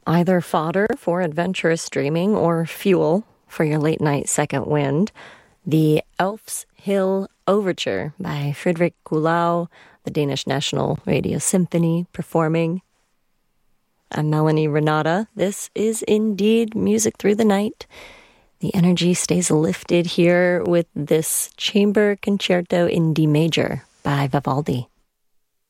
Either fodder for adventurous dreaming or fuel for your late night second wind, the Elf's Hill Overture by Frederick Kuhlau, the Danish National Radio Symphony performing. I'm Melanie Renata. This is indeed Music Through the Night. The energy stays lifted here with this chamber concerto in D major by Vivaldi.